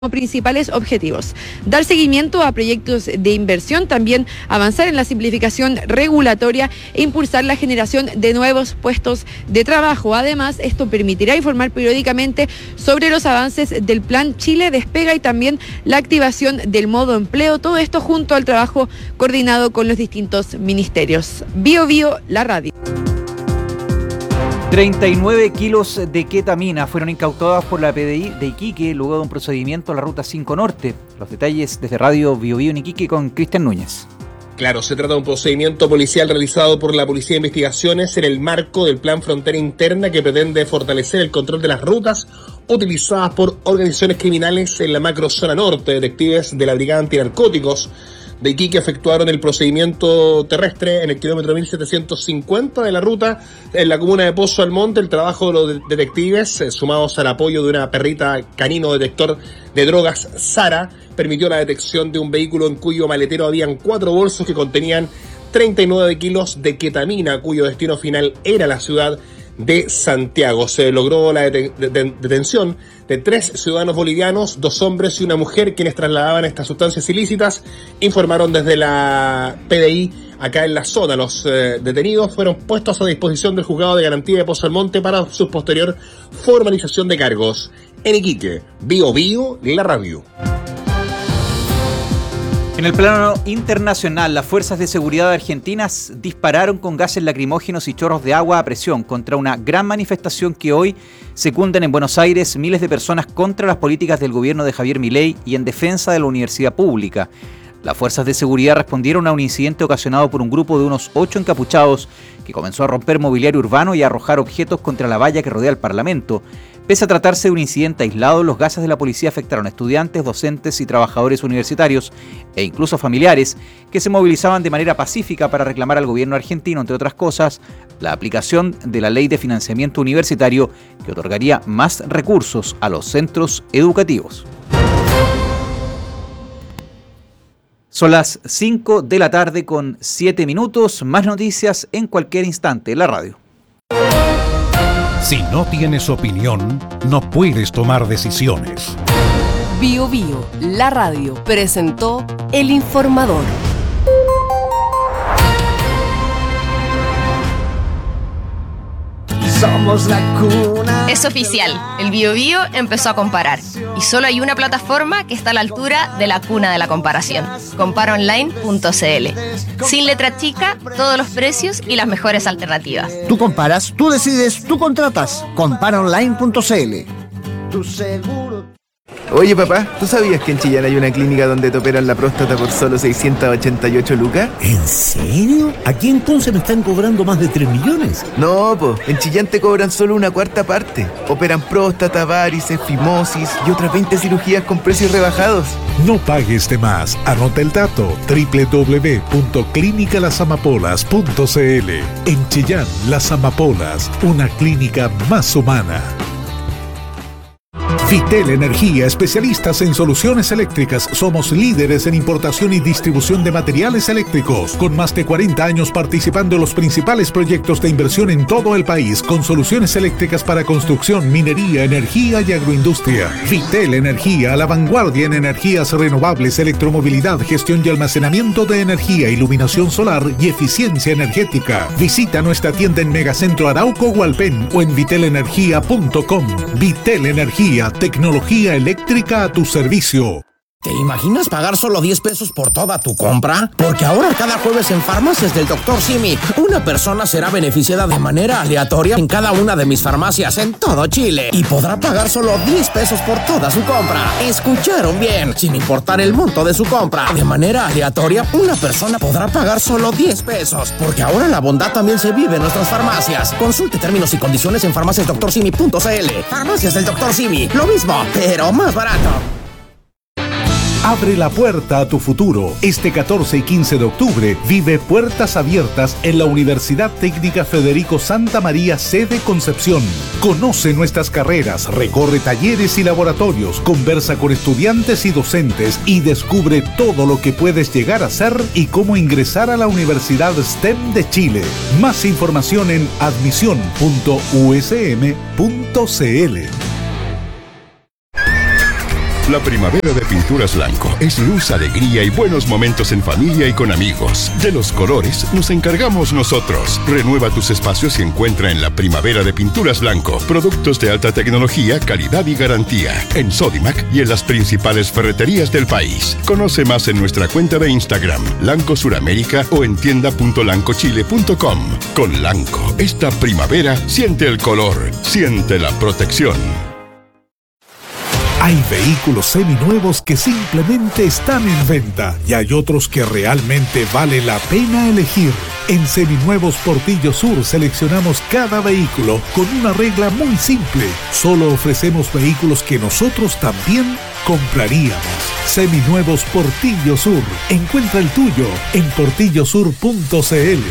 como principales objetivos: dar seguimiento a proyectos de inversión, también avanzar en la simplificación regulatoria e impulsar la generación de nuevos puestos de trabajo. Además, esto permitirá informar periódicamente sobre los avances del Plan Chile Despega y también la activación del modo empleo, todo esto junto al trabajo coordinado con los distintos ministerios. Bio Bio, la radio. 39 kilos de ketamina fueron incautadas por la PDI de Iquique luego de un procedimiento en la Ruta 5 Norte. Los detalles desde Radio Bio Bio en Iquique con Cristian Núñez. Claro, se trata de un procedimiento policial realizado por la Policía de Investigaciones en el marco del Plan Frontera Interna que pretende fortalecer el control de las rutas utilizadas por organizaciones criminales en la macrozona norte. Detectives de la Brigada Antinarcóticos de Iquique efectuaron el procedimiento terrestre en el kilómetro 1750 de la ruta en la comuna de Pozo Almonte. El trabajo de los detectives, sumados al apoyo de una perrita canino detector de drogas Sara, permitió la detección de un vehículo en cuyo maletero habían 4 bolsos que contenían 39 kilos de ketamina, cuyo destino final era la ciudad de Santiago. Se logró la detención de 3 ciudadanos bolivianos, 2 hombres y una mujer, quienes trasladaban estas sustancias ilícitas, informaron desde la PDI acá en la zona. Los detenidos fueron puestos a disposición del Juzgado de Garantía de Pozo Almonte para su posterior formalización de cargos. En Iquique, Bio Bio, la radio. En el plano internacional, las fuerzas de seguridad argentinas dispararon con gases lacrimógenos y chorros de agua a presión contra una gran manifestación que hoy secundan en Buenos Aires miles de personas contra las políticas del gobierno de Javier Milei y en defensa de la universidad pública. Las fuerzas de seguridad respondieron a un incidente ocasionado por un grupo de unos 8 encapuchados que comenzó a romper mobiliario urbano y a arrojar objetos contra la valla que rodea el Parlamento. Pese a tratarse de un incidente aislado, los gases de la policía afectaron a estudiantes, docentes y trabajadores universitarios e incluso familiares que se movilizaban de manera pacífica para reclamar al gobierno argentino, entre otras cosas, la aplicación de la ley de financiamiento universitario que otorgaría más recursos a los centros educativos. Son las 5 de la tarde con 7 minutos. Más noticias en cualquier instante en la radio. Si no tienes opinión, no puedes tomar decisiones. Bio Bio, la radio, presentó El Informador. Somos la cuna. Es oficial, el Bio Bio empezó a comparar. Y solo hay una plataforma que está a la altura de la cuna de la comparación: comparaonline.cl. Sin letra chica, todos los precios y las mejores alternativas. Tú comparas, tú decides, tú contratas. Comparaonline.cl. Tu seguro. Oye papá, ¿tú sabías que en Chillán hay una clínica donde te operan la próstata por solo 688 lucas? ¿En serio? ¿Aquí entonces me están cobrando más de 3 millones? No, po, en Chillán te cobran solo una cuarta parte. Operan próstata, varices, fimosis y otras 20 cirugías con precios rebajados. No pagues de más. Anota el dato: www.clinicalasamapolas.cl. En Chillán, Las Amapolas, una clínica más humana. Vitel Energía, especialistas en soluciones eléctricas. Somos líderes en importación y distribución de materiales eléctricos, con más de 40 años participando en los principales proyectos de inversión en todo el país, con soluciones eléctricas para construcción, minería, energía y agroindustria. Vitel Energía, a la vanguardia en energías renovables, electromovilidad, gestión y almacenamiento de energía, iluminación solar y eficiencia energética. Visita nuestra tienda en Megacentro Arauco Hualpén o en vitelenergia.com. Vitel Energía, tecnología eléctrica a tu servicio. ¿Te imaginas pagar solo 10 pesos por toda tu compra? Porque ahora cada jueves en Farmacias del Dr. Simi, una persona será beneficiada de manera aleatoria en cada una de mis farmacias en todo Chile y podrá pagar solo 10 pesos por toda su compra. ¿Escucharon bien? Sin importar el monto de su compra, de manera aleatoria, una persona podrá pagar solo 10 pesos. Porque ahora la bondad también se vive en nuestras farmacias. Consulte términos y condiciones en farmaciasdrsimi.cl. Farmacias del Dr. Simi, lo mismo, pero más barato. Abre la puerta a tu futuro. Este 14 y 15 de octubre vive Puertas Abiertas en la Universidad Técnica Federico Santa María, sede Concepción. Conoce nuestras carreras, recorre talleres y laboratorios, conversa con estudiantes y docentes y descubre todo lo que puedes llegar a ser y cómo ingresar a la Universidad STEM de Chile. Más información en admisión.usm.cl. La primavera de Pinturas Blanco es luz, alegría y buenos momentos en familia y con amigos. De los colores nos encargamos nosotros. Renueva tus espacios y encuentra en la primavera de Pinturas Blanco productos de alta tecnología, calidad y garantía. En Sodimac y en las principales ferreterías del país. Conoce más en nuestra cuenta de Instagram, Lanco Suramérica, o en tienda.lancochile.com. Con Lanco, esta primavera siente el color, siente la protección. Hay vehículos seminuevos que simplemente están en venta y hay otros que realmente vale la pena elegir. En Seminuevos Portillo Sur seleccionamos cada vehículo con una regla muy simple. Solo ofrecemos vehículos que nosotros también compraríamos. Seminuevos Portillo Sur. Encuentra el tuyo en portillosur.cl.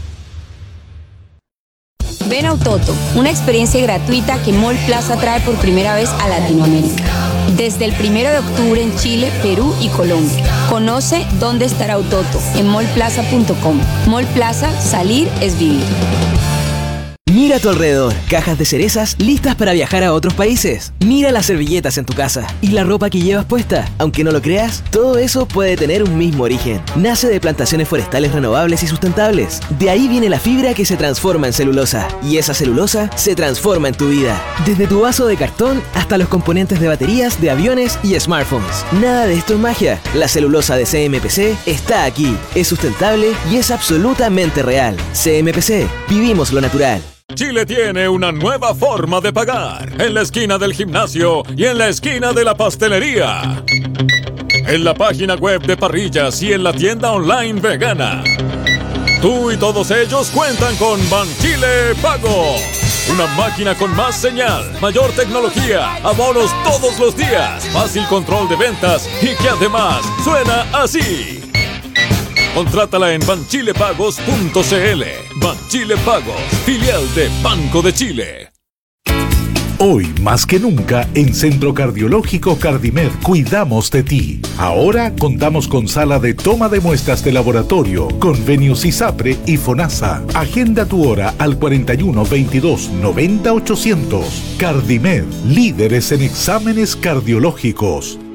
Ven a Autoto, una experiencia gratuita que Mall Plaza trae por primera vez a Latinoamérica. Desde el 1 de octubre en Chile, Perú y Colombia. Conoce dónde estará Autoto en mallplaza.com. Mall Plaza, salir es vivir. Mira a tu alrededor, cajas de cerezas listas para viajar a otros países. Mira las servilletas en tu casa y la ropa que llevas puesta. Aunque no lo creas, todo eso puede tener un mismo origen. Nace de plantaciones forestales renovables y sustentables. De ahí viene la fibra que se transforma en celulosa. Y esa celulosa se transforma en tu vida. Desde tu vaso de cartón hasta los componentes de baterías, de aviones y smartphones. Nada de esto es magia. La celulosa de CMPC está aquí. Es sustentable y es absolutamente real. CMPC, vivimos lo natural. Chile tiene una nueva forma de pagar, en la esquina del gimnasio y en la esquina de la pastelería, en la página web de Parrillas y en la tienda online vegana. Tú y todos ellos cuentan con Banchile Pago, una máquina con más señal, mayor tecnología, abonos todos los días, fácil control de ventas y que además suena así. Contrátala en banchilepagos.cl. Banchile Pagos, filial de Banco de Chile. Hoy, más que nunca, en Centro Cardiológico Cardimed cuidamos de ti. Ahora contamos con sala de toma de muestras de laboratorio, convenios ISAPRE y FONASA. Agenda tu hora al 41 22 90 800. Cardimed, líderes en exámenes cardiológicos.